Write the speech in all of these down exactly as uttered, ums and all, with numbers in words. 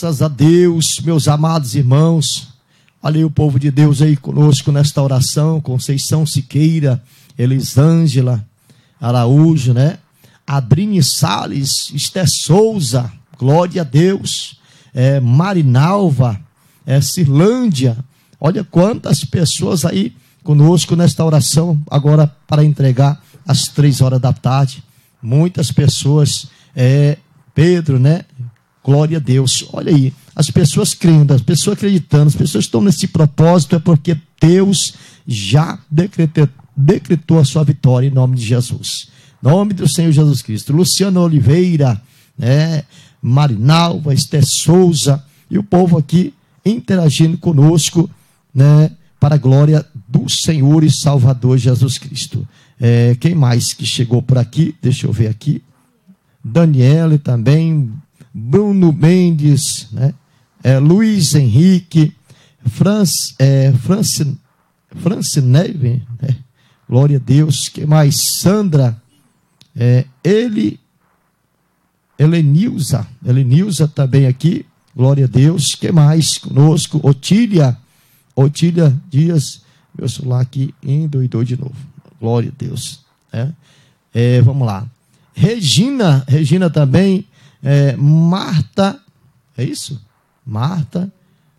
Graças a Deus, meus amados irmãos. Olha aí o povo de Deus aí conosco nesta oração. Conceição Siqueira, Elisângela Araújo, né? Adrine Salles, Esté Souza, glória a Deus. É, Marinalva, é, Cirlândia. Olha quantas pessoas aí conosco nesta oração, agora para entregar às três horas da tarde. Muitas pessoas, é, Pedro, né? Glória a Deus. Olha aí, as pessoas crendo, as pessoas acreditando, as pessoas estão nesse propósito, é porque Deus já decretou, decretou a sua vitória em nome de Jesus. Em nome do Senhor Jesus Cristo. Luciana Oliveira, né? Marinalva, Esté Souza, e o povo aqui interagindo conosco, né? Para a glória do Senhor e Salvador Jesus Cristo. É, quem mais que chegou por aqui? Deixa eu ver aqui. Daniele também, Bruno Mendes, né? É, Luiz Henrique, France, é, France, France Neve, né? Glória a Deus. Quem mais? Sandra, é, ele, Helenilza, Helenilza também aqui, glória a Deus. Quem mais conosco? Otília, Otília Dias, meu celular aqui endoidou de novo, glória a Deus. É, é, vamos lá. Regina, Regina também, é, Marta, é isso? Marta,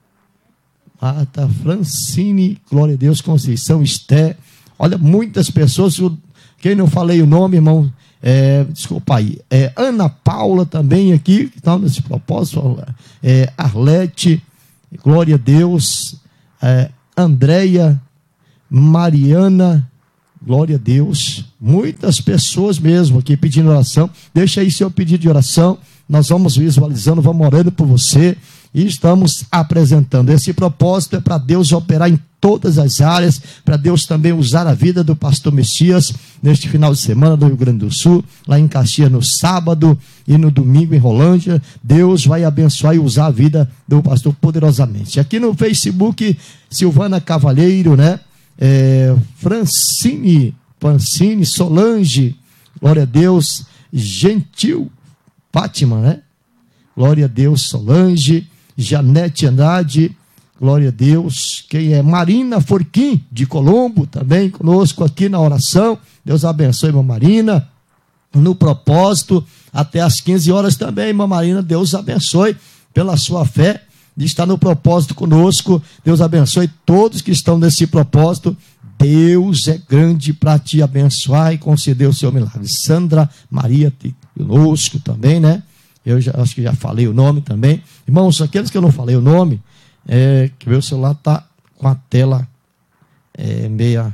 Marta, Francine, glória a Deus, Conceição, Esté, olha, muitas pessoas, quem não falei o nome, irmão, é, desculpa aí, é, Ana Paula também aqui, que está nesse propósito, é, Arlete, glória a Deus, é, Andréia, Mariana, glória a Deus, muitas pessoas mesmo aqui pedindo oração. Deixa aí seu pedido de oração, nós vamos visualizando, vamos orando por você e estamos apresentando. Esse propósito é para Deus operar em todas as áreas, para Deus também usar a vida do pastor Messias neste final de semana do Rio Grande do Sul, lá em Caxias no sábado e no domingo em Rolândia. Deus vai abençoar e usar a vida do pastor poderosamente. Aqui no Facebook, Silvana Cavalheiro, né? É, Francine, Francine, Solange, glória a Deus, Gentil, Fátima, né? Glória a Deus, Solange, Janete Andrade, glória a Deus. Quem é? Marina Forquim, de Colombo, também conosco aqui na oração. Deus abençoe, irmã Marina, no propósito, até às quinze horas também, irmã Marina, Deus abençoe pela sua fé de estar no propósito conosco. Deus abençoe todos que estão nesse propósito. Deus é grande para te abençoar e conceder o seu milagre. Sandra Maria conosco também, né? Eu já, acho que já falei o nome também. Irmãos, aqueles que eu não falei o nome, é, que meu celular está com a tela é, meia,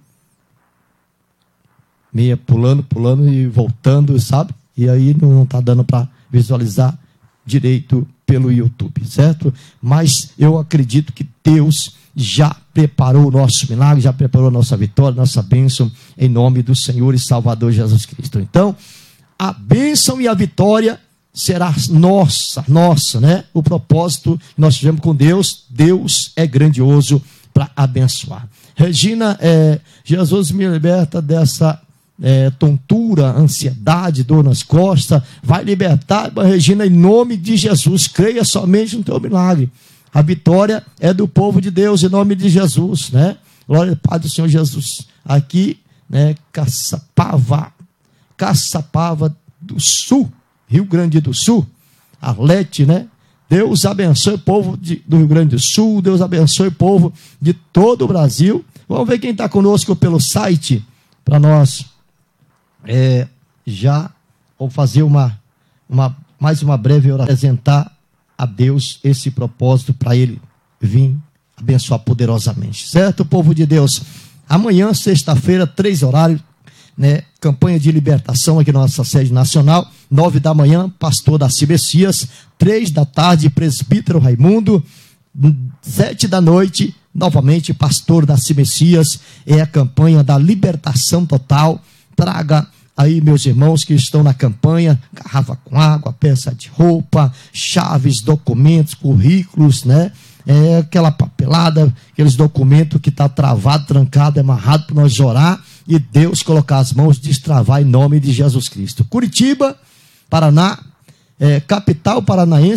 meia pulando, pulando e voltando, sabe? E aí não está dando para visualizar direito pelo YouTube, certo? Mas eu acredito que Deus já preparou o nosso milagre, já preparou a nossa vitória, nossa bênção, em nome do Senhor e Salvador Jesus Cristo. Então, a bênção e a vitória será nossa, nossa, né? O propósito que nós tivemos com Deus, Deus é grandioso para abençoar. Regina, é, Jesus me liberta dessa é, tontura, ansiedade, dor nas costas, vai libertar, Regina, em nome de Jesus, creia somente no teu milagre. A vitória é do povo de Deus, em nome de Jesus, né? Glória ao Pai do Senhor Jesus. Aqui, né, Caçapava, Caçapava do Sul, Rio Grande do Sul, Arlete, né? Deus abençoe o povo de, do Rio Grande do Sul, Deus abençoe o povo de todo o Brasil. Vamos ver quem está conosco pelo site, para nós é, já vamos fazer uma, uma, mais uma breve oração, apresentar a Deus esse propósito para Ele vir abençoar poderosamente, certo, povo de Deus? Amanhã, sexta-feira, três horários, né, campanha de libertação aqui na nossa sede nacional, nove da manhã, pastor Darcy Messias, três da tarde, presbítero Raimundo, sete da noite, novamente, pastor Darcy Messias, é a campanha da libertação total. Traga aí, meus irmãos que estão na campanha, garrafa com água, peça de roupa, chaves, documentos, currículos, né? É aquela papelada, aqueles documentos que está travado, trancado, amarrado, para nós orar e Deus colocar as mãos, destravar em nome de Jesus Cristo. Curitiba, Paraná, é, capital paranaense,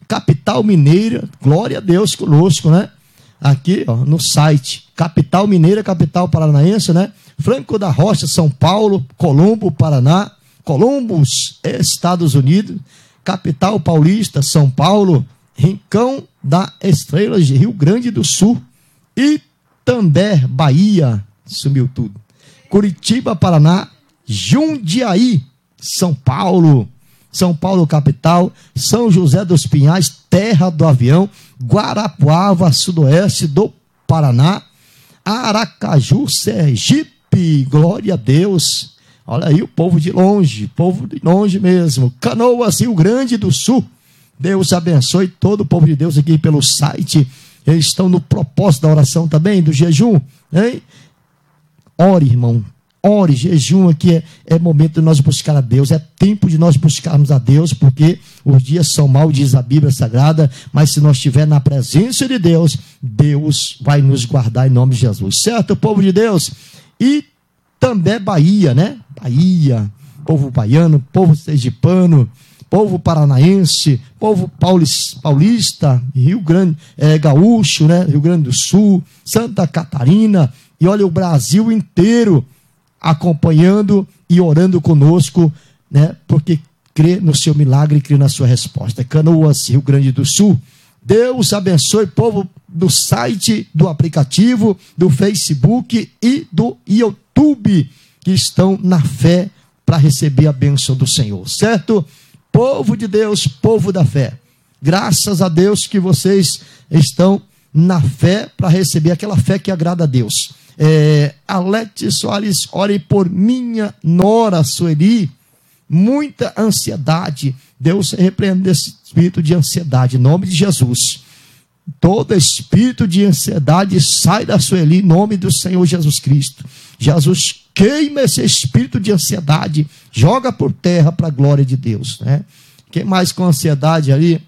Capital Mineira, glória a Deus conosco, né? Aqui, ó, no site, Capital Mineira, Capital Paranaense, né? Franco da Rocha, São Paulo, Colombo, Paraná, Columbus, Estados Unidos, Capital Paulista, São Paulo, Rincão da Estrela de Rio Grande do Sul, Itambé, Bahia, sumiu tudo, Curitiba, Paraná, Jundiaí, São Paulo, São Paulo capital, São José dos Pinhais, terra do avião, Guarapuava, sudoeste do Paraná, Aracaju, Sergipe, glória a Deus. Olha aí o povo de longe, povo de longe mesmo. Canoas, Rio Grande do Sul. Deus abençoe todo o povo de Deus aqui pelo site. Eles estão no propósito da oração também, do jejum, hein? Ore, irmão. Ore, jejum aqui é, é momento de nós buscar a Deus, é tempo de nós buscarmos a Deus, porque os dias são maus, diz a Bíblia Sagrada, mas se nós estivermos na presença de Deus, Deus vai nos guardar em nome de Jesus, certo, povo de Deus? E também Bahia, né? Bahia, povo baiano, povo sergipano, povo paranaense, povo paulista, Rio Grande, é, gaúcho, né? Rio Grande do Sul, Santa Catarina, e olha o Brasil inteiro acompanhando e orando conosco, né? Porque crê no seu milagre e crê na sua resposta. Canoas, Rio Grande do Sul. Deus abençoe, povo do site, do aplicativo, do Facebook e do YouTube, que estão na fé para receber a bênção do Senhor, certo? Povo de Deus, povo da fé. Graças a Deus que vocês estão na fé para receber aquela fé que agrada a Deus. É, Alete Soares, ore por minha nora Sueli, muita ansiedade. Deus repreende esse espírito de ansiedade em nome de Jesus. Todo espírito de ansiedade sai da Sueli em nome do Senhor Jesus Cristo. Jesus queima esse espírito de ansiedade, joga por terra para a glória de Deus, né? Quem mais com ansiedade ali?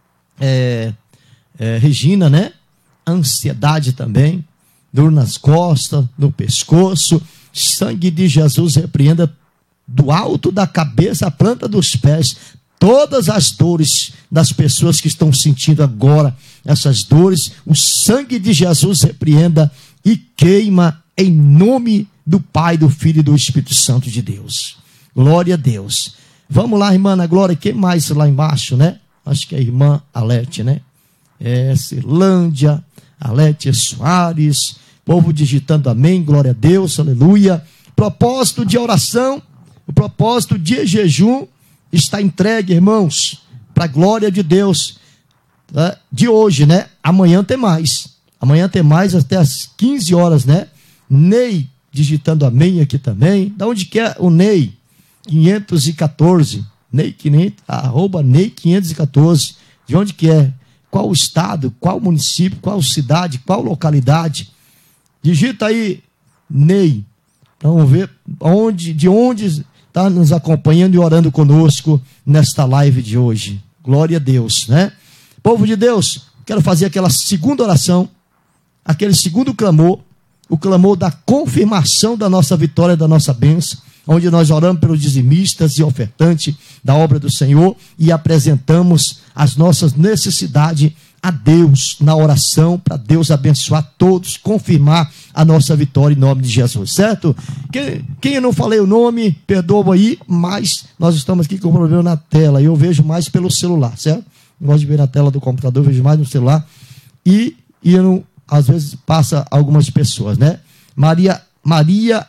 É, é, Regina, né? Ansiedade também. Dor nas costas, no pescoço. Sangue de Jesus repreenda do alto da cabeça à planta dos pés todas as dores das pessoas que estão sentindo agora essas dores. O sangue de Jesus repreenda e queima em nome do Pai, do Filho e do Espírito Santo de Deus. Glória a Deus. Vamos lá, irmã Ana Glória, quem mais lá embaixo, né? Acho que é a irmã Alete, né? É, Cirlândia, Alete Soares, povo digitando amém, glória a Deus, aleluia. Propósito de oração, o propósito de jejum está entregue, irmãos, para a glória de Deus, tá? De hoje, né? Amanhã tem mais, amanhã tem mais até as quinze horas, né? Ney digitando amém aqui também. Da onde que é o Ney? quinhentos e quatorze, Ney quinhentos, arroba Ney quinhentos e quatorze, de onde que é? Qual o estado, qual município, qual cidade, qual localidade? Digita aí, Ney. Vamos ver onde, de onde está nos acompanhando e orando conosco nesta live de hoje. Glória a Deus, né? Povo de Deus, quero fazer aquela segunda oração, aquele segundo clamor, o clamor da confirmação da nossa vitória, da nossa bênção, onde nós oramos pelos dizimistas e ofertantes da obra do Senhor e apresentamos as nossas necessidades a Deus na oração, para Deus abençoar todos, confirmar a nossa vitória em nome de Jesus, certo? Quem, quem eu não falei o nome, perdoa aí, mas nós estamos aqui com um problema na tela, eu vejo mais pelo celular, certo? Não gosto de ver na tela do computador, eu vejo mais no celular, e, e eu não, às vezes passa algumas pessoas, né? Maria, Maria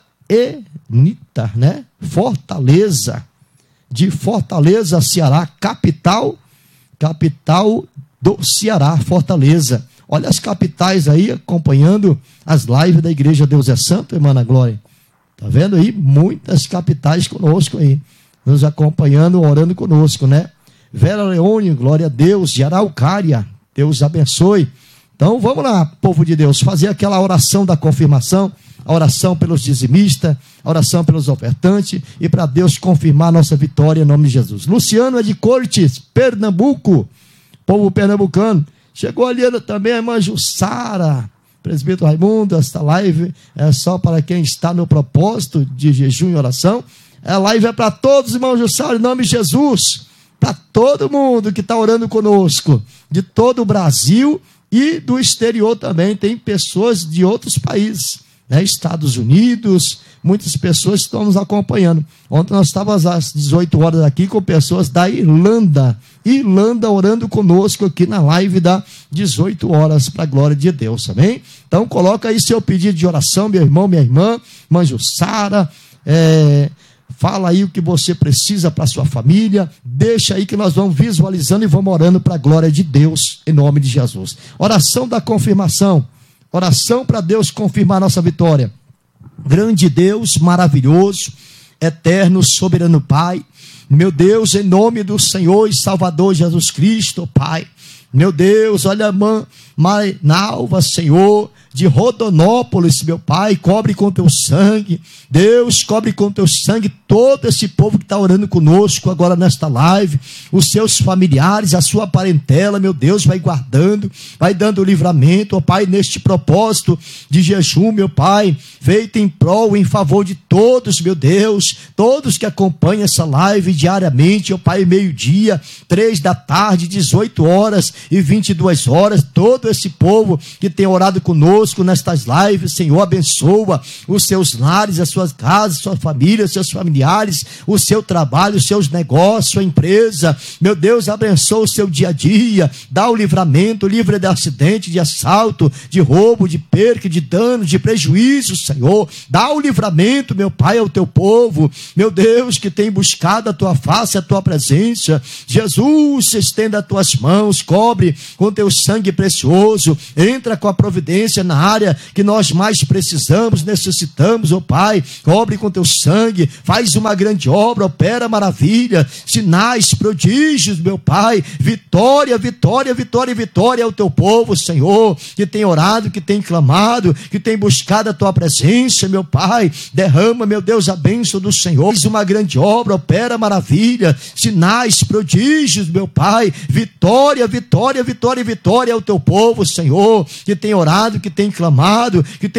Enita, né? Fortaleza, de Fortaleza, Ceará, capital, capital do Ceará, Fortaleza. Olha as capitais aí acompanhando as lives da Igreja Deus é Santo, irmã Ana Glória. Tá vendo aí? Muitas capitais conosco aí, nos acompanhando, orando conosco, né? Vera Leone, glória a Deus, de Araucária, Deus abençoe. Então vamos lá, povo de Deus, fazer aquela oração da confirmação, a oração pelos dizimistas, a oração pelos ofertantes e para Deus confirmar a nossa vitória em nome de Jesus. Luciano é de Cortes, Pernambuco, povo pernambucano. Chegou ali também a irmã Jussara, presbítero Raimundo. Esta live é só para quem está no propósito de jejum e oração. A live é para todos, irmão Jussara, em nome de Jesus. para todo mundo que está orando conosco, de todo o Brasil e do exterior também. Tem pessoas de outros países, né? Estados Unidos, muitas pessoas estão nos acompanhando. Ontem nós estávamos às dezoito horas aqui com pessoas da Irlanda, Irlanda orando conosco aqui na live da dezoito horas, para a glória de Deus, amém? Então coloca aí seu pedido de oração, meu irmão, minha irmã, mãe Jussara, é, fala aí o que você precisa para a sua família, deixa aí que nós vamos visualizando e vamos orando para a glória de Deus, em nome de Jesus. Oração da confirmação, oração para Deus confirmar a nossa vitória. Grande Deus, maravilhoso, eterno, soberano Pai, meu Deus, em nome do Senhor e Salvador Jesus Cristo, Pai, meu Deus, olha, mãe, Mainalva, Senhor, de Rodonópolis, meu Pai, cobre com teu sangue, Deus, cobre com teu sangue todo esse povo que está orando conosco agora nesta live, os seus familiares, a sua parentela, meu Deus, vai guardando, vai dando livramento, ó Pai, neste propósito de jejum, meu Pai, feito em prol, em favor de todos, meu Deus, todos que acompanham essa live diariamente, ó Pai, meio-dia, três da tarde, dezoito horas e vinte e duas horas, todo esse povo que tem orado conosco nestas lives, Senhor, abençoa os seus lares, as suas casas, sua família, seus familiares, o seu trabalho, os seus negócios, sua empresa, meu Deus, abençoa o seu dia a dia, dá o livramento, livre de acidente, de assalto, de roubo, de perca, de dano, de prejuízo, Senhor, dá o livramento, meu Pai, ao teu povo, meu Deus, que tem buscado a tua face, a tua presença, Jesus, estenda as tuas mãos, cobre com teu sangue precioso, entra com a providência na área que nós mais precisamos, necessitamos, ó Pai, cobre com teu sangue, faz uma grande obra, opera maravilha, sinais, prodígios, meu Pai, vitória, vitória, vitória, vitória ao teu povo, Senhor, que tem orado, que tem clamado, que tem buscado a tua presença, meu Pai, derrama, meu Deus, a bênção do Senhor, faz uma grande obra, opera maravilha, sinais, prodígios, meu Pai, vitória, vitória, vitória, vitória ao teu povo, Senhor, que tem orado, que tem clamado, que tem